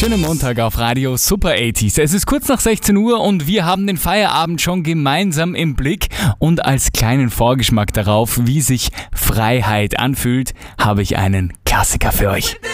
Schönen Montag auf Radio Super 80s. Es ist kurz nach 16 Uhr und wir haben den Feierabend schon gemeinsam im Blick. Und als kleinen Vorgeschmack darauf, wie sich Freiheit anfühlt, habe ich einen Klassiker für euch.